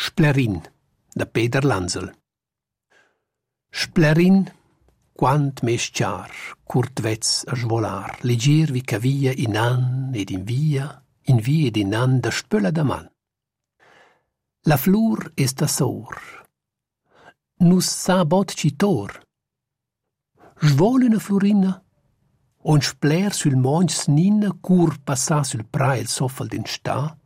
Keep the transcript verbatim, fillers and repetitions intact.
Splerin, da Peter Lanzel. Splerin, quant mes char, curtvez a svolar, legier vi cavia in an ed in via, in via ed in an da spöla da man. La flur est a sor. Nus sa bot citor. Svol una florina, on spler sul monge snina cur passa sul pra il soffel d'in sta,